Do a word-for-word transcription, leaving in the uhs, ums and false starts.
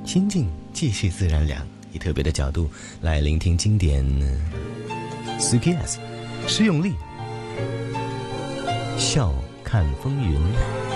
心境继续自然凉，以特别的角度来聆听经典。C P S 施用力，笑看风云。